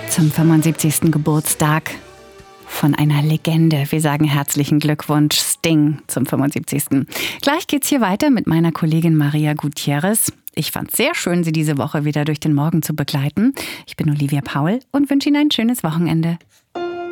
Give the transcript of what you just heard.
Zum 75. Geburtstag von einer Legende. Wir sagen herzlichen Glückwunsch, Sting, zum 75. Gleich geht's hier weiter mit meiner Kollegin Maria Gutierrez. Ich fand's sehr schön, Sie diese Woche wieder durch den Morgen zu begleiten. Ich bin Olivia Paul und wünsche Ihnen ein schönes Wochenende.